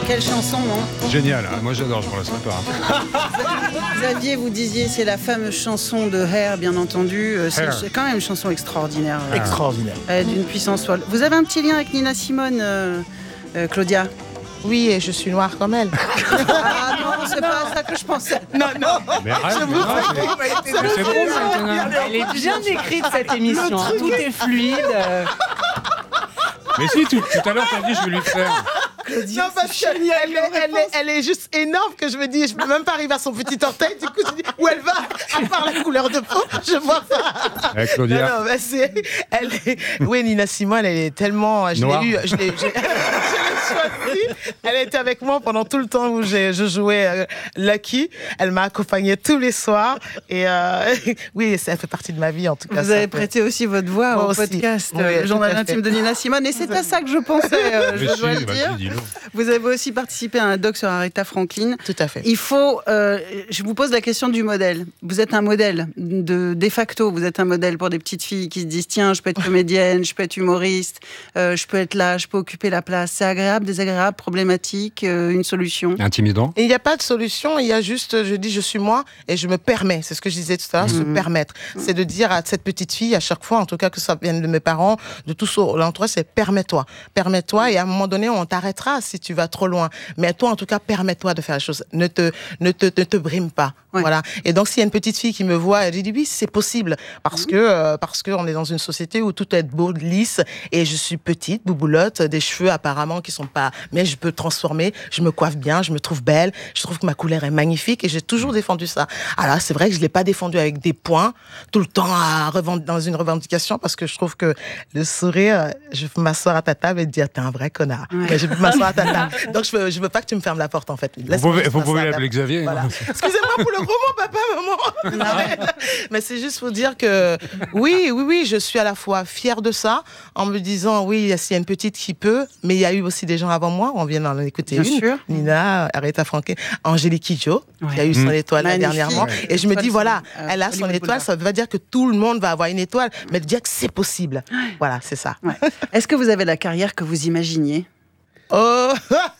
Quelle chanson, non? Génial, hein. Moi j'adore, je ne laisserai pas. Xavier, vous disiez, c'est la fameuse chanson de Hair, bien entendu. C'est quand même une chanson extraordinaire. Extraordinaire. D'une puissance folle. Vous avez un petit lien avec Nina Simone, Claudia? Oui, et je suis noire comme elle. Ah non, c'est pas ça que je pensais. Non. Mais arrête, c'est bon maintenant. Elle est bien écrite cette émission. Hein. Tout est fluide. Mais si, tout à l'heure t'as dit je vais lui faire. Non, parce qu'elle est juste énorme que je me dis, je peux même pas arriver à son petit orteil. Du coup, je dis, où elle va? À part la couleur de peau, je vois pas. Avec Claudia. Non, oui, Nina Simone, elle est tellement. Je l'ai choisie. Elle était avec moi pendant tout le temps où je jouais Lucky. Elle m'a accompagnée tous les soirs. Et oui, ça fait partie de ma vie en tout cas. Vous avez prêté aussi votre voix au podcast Le Journal intime de Nina Simone. Et c'est à ça que je pensais, je dois le dire. Vous avez aussi participé à un doc sur Aretha Franklin. Tout à fait. Il faut. Je vous pose la question du modèle. Vous êtes un modèle de facto. Vous êtes un modèle pour des petites filles qui se disent tiens, je peux être comédienne, je peux être humoriste, je peux être là, je peux occuper la place. C'est agréable, désagréable, problématique, une solution. Intimidant. Il n'y a pas de solution. Il y a juste, je dis, je suis moi et je me permets. C'est ce que je disais tout à l'heure, se permettre. C'est de dire à cette petite fille, à chaque fois, en tout cas que ça vienne de mes parents, de tout l'entourage, c'est permets-toi. Permets-toi et à un moment donné, on t'arrêtera si tu vas trop loin. Mais toi, en tout cas, permets-toi de faire les choses. Ne te brime pas. Ouais. Voilà. Et donc, s'il y a une petite fille qui me voit, elle dit oui, c'est possible. Parce que on est dans une société où tout est beau, lisse, et je suis petite, bouboulotte, des cheveux apparemment qui sont pas, mais je peux transformer, je me coiffe bien, je me trouve belle, je trouve que ma couleur est magnifique, et j'ai toujours défendu ça. Alors, c'est vrai que je l'ai pas défendu avec des points, tout le temps dans une revendication, parce que je trouve que le sourire, je peux m'asseoir à ta table et te dire, t'es un vrai connard. Ouais. Mais je peux m'asseoir à ta table. Donc, je veux pas que tu me fermes la porte, en fait. Vous pouvez l'appeler Xavier. Voilà. Excusez-moi pour le gros mot, papa, maman. Mais c'est juste pour dire que oui, je suis à la fois fière de ça, en me disant, oui, s'il y a une petite qui peut, mais il y a eu aussi des gens avant moi, on vient d'en écouter bien une, sûr. Nina, Aretha Franklin, Angélique Kidjo, qui a eu son étoile là dernièrement, et je me dis, voilà, elle a son étoile, ça veut pas dire que tout le monde va avoir une étoile, mais de dire que c'est possible. Voilà, c'est ça. Ouais. Est-ce que vous avez la carrière que vous imaginiez? Oh,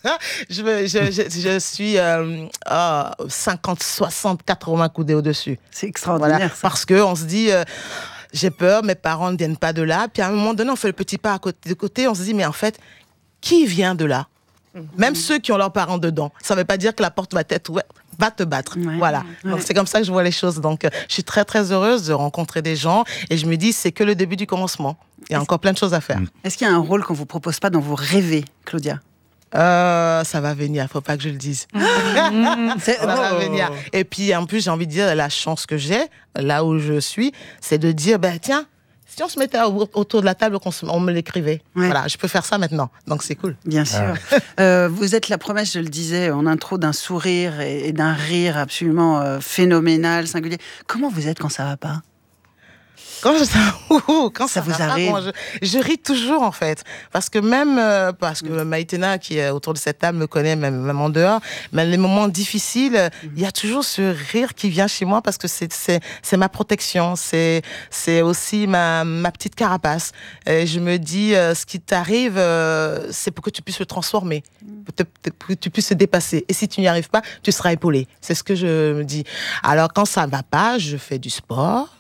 je suis 50, 60, 80 coudées au-dessus. C'est extraordinaire. Voilà, parce qu'on se dit, j'ai peur, mes parents ne viennent pas de là. Puis à un moment donné, on fait le petit pas de côté, on se dit, mais en fait, qui vient de là? Même ceux qui ont leurs parents dedans. Ça ne veut pas dire que la porte va être ouverte, va te battre. Ouais, voilà. Ouais. Donc c'est comme ça que je vois les choses. Donc je suis très très heureuse de rencontrer des gens et je me dis c'est que le début du commencement. Il y a encore plein de choses à faire. Est-ce qu'il y a un rôle qu'on vous propose pas dont vous rêvez, Claudia? Ça va venir, faut pas que je le dise. Ça va venir. Et puis en plus j'ai envie de dire la chance que j'ai là où je suis, c'est de dire tiens. Si on se mettait autour de la table, on me l'écrivait. Ouais. Voilà, je peux faire ça maintenant. Donc, c'est cool. Bien sûr. Vous êtes la promesse, je le disais en intro, d'un sourire et d'un rire absolument phénoménal, singulier. Comment vous êtes quand ça va pas? Quand ça vous arrive, je ris toujours en fait, parce que parce que Maïtena qui est autour de cette table me connaît même en dehors, mais les moments difficiles, il y a toujours ce rire qui vient chez moi parce que c'est ma protection, c'est aussi ma petite carapace. Et je me dis ce qui t'arrive, c'est pour que tu puisses le transformer, pour que tu puisses te dépasser. Et si tu n'y arrives pas, tu seras épaulé. C'est ce que je me dis. Alors quand ça va pas, je fais du sport.